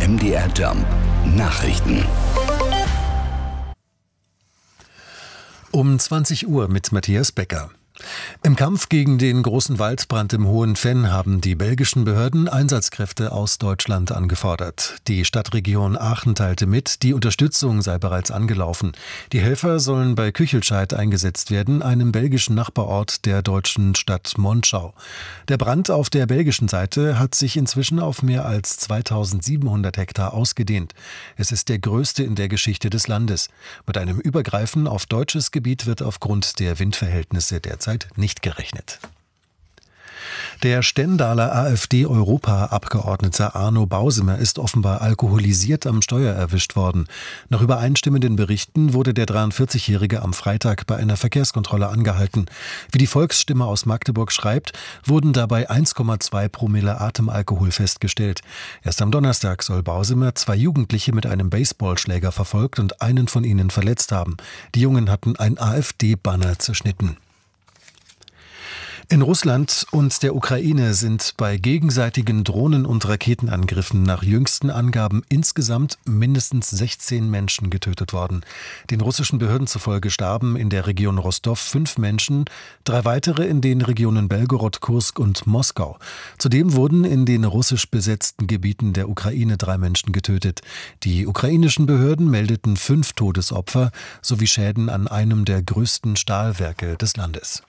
MDR Jump Nachrichten. Um 20 Uhr mit Matthias Becker. Im Kampf gegen den großen Waldbrand im Hohen Venn haben die belgischen Behörden Einsatzkräfte aus Deutschland angefordert. Die Stadtregion Aachen teilte mit, die Unterstützung sei bereits angelaufen. Die Helfer sollen bei Küchelscheid eingesetzt werden, einem belgischen Nachbarort der deutschen Stadt Monschau. Der Brand auf der belgischen Seite hat sich inzwischen auf mehr als 2700 Hektar ausgedehnt. Es ist der größte in der Geschichte des Landes. Mit einem Übergreifen auf deutsches Gebiet wird aufgrund der Windverhältnisse derzeit nicht gerechnet. Der Stendaler AfD-Europaabgeordnete Arno Bausemer ist offenbar alkoholisiert am Steuer erwischt worden. Nach übereinstimmenden Berichten wurde der 43-Jährige am Freitag bei einer Verkehrskontrolle angehalten. Wie die Volksstimme aus Magdeburg schreibt, wurden dabei 1,2 Promille Atemalkohol festgestellt. Erst am Donnerstag soll Bausemer 2 Jugendliche mit einem Baseballschläger verfolgt und einen von ihnen verletzt haben. Die Jungen hatten ein AfD-Banner zerschnitten. In Russland und der Ukraine sind bei gegenseitigen Drohnen- und Raketenangriffen nach jüngsten Angaben insgesamt mindestens 16 Menschen getötet worden. Den russischen Behörden zufolge starben in der Region Rostov 5 Menschen, 3 weitere in den Regionen Belgorod, Kursk und Moskau. Zudem wurden in den russisch besetzten Gebieten der Ukraine 3 Menschen getötet. Die ukrainischen Behörden meldeten 5 Todesopfer sowie Schäden an einem der größten Stahlwerke des Landes.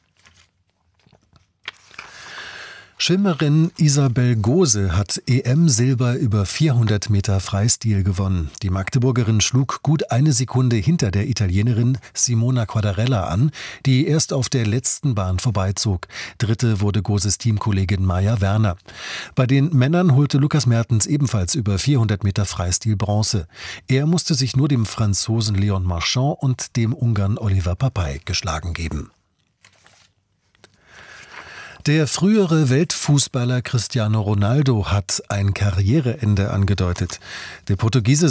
Schwimmerin Isabel Gose hat EM-Silber über 400 Meter Freistil gewonnen. Die Magdeburgerin schlug gut 1 Sekunde hinter der Italienerin Simona Quadarella an, die erst auf der letzten Bahn vorbeizog. Dritte wurde Goses Teamkollegin Maja Werner. Bei den Männern holte Lukas Mertens ebenfalls über 400 Meter Freistil Bronze. Er musste sich nur dem Franzosen Léon Marchand und dem Ungarn Oliver Papay geschlagen geben. Der frühere Weltfußballer Cristiano Ronaldo hat ein Karriereende angedeutet. Der Portugiese